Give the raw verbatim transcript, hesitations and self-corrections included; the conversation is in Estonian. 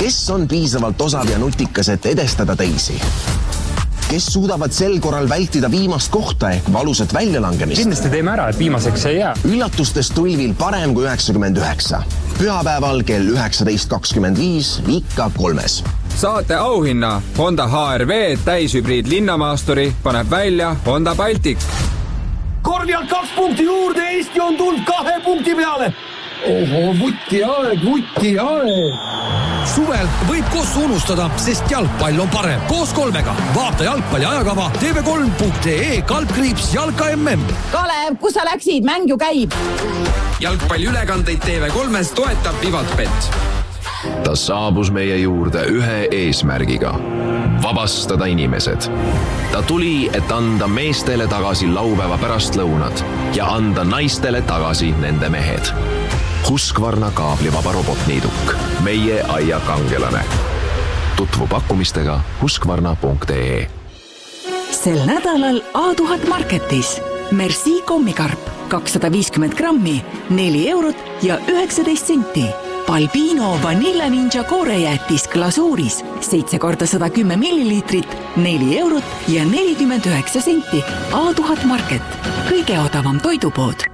Kes on piisavalt osav ja nutikas, et edestada teisi? Kes suudavad sel korral vältida viimast kohta ehk valusat väljalangemist? Kindlasti teeme ära, et viimaseks ei jää. Üllatustes tulvil parem kui üheksakümmend üheksa. Pühapäeval kell üheksateist kakskümmend viis ikka kolmes. Saate auhinna Honda H R V täishübriid linnamaasturi paneb välja Honda Baltic. Korvialt kaks punkti juurde, Eesti on tulnud kahe punkti peale. Oho, vutti aeg, vutti aeg. Suvel võib kossu unustada, sest jalgpall on parem. Koos kolmega. Vaata jalgpalli ajakava T V kolm punkt ee kalpkriips jalka M M. Kalev, kus sa läksid? Mäng ju käib. Jalgpalli ülekandeid T V kolmes toetab Vivatbet. Ta saabus meie juurde ühe eesmärgiga. Vabastada inimesed. Ta tuli, et anda meestele tagasi laupäeva pärastlõunad ja anda naistele tagasi nende mehed. Husqvarna kaablivaba robotniiduk. Meie aia kangelane. Tutvu pakkumistega husqvarna punkt ee. Sel nädalal A tuhat Marketis. Merci kommikarp kakssada viiskümmend grammi, neli eurot ja üheksateist senti. Balbino Vanilla Ninja koorejäätis glasuuris seitse korda sada kümme milliliitrit, neli eurot ja nelikümmend üheksa senti. A tuhat Market. Kõige odavam toidupood.